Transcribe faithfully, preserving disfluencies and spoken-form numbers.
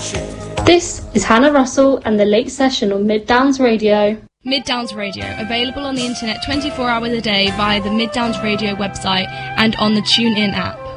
This is Hannah Russell and the Late Session on Mid Downs Radio. Mid Downs Radio, available on the internet twenty-four hours a day via the Mid Downs Radio website and on the TuneIn app.